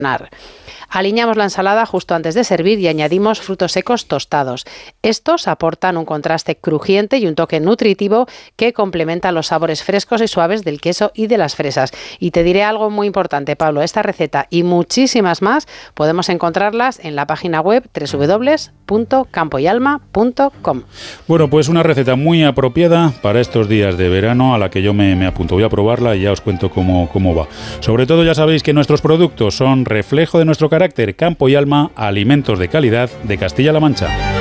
Aliñamos la ensalada justo antes de servir y añadimos frutos secos tostados. Estos aportan un contraste crujiente y un toque nutritivo que complementa los sabores frescos y suaves del queso y de las fresas. Y te diré algo muy importante, Pablo, esta receta y muchísimas más podemos encontrarlas en la página web www.campoyalma.com. Bueno, pues una receta muy apropiada para estos días de verano a la que yo me apunto. Voy a probarla y ya os cuento cómo va. Sobre todo ya sabéis que nuestros productos son reflejo de nuestro carácter. Campo y Alma, alimentos de calidad de Castilla-La Mancha.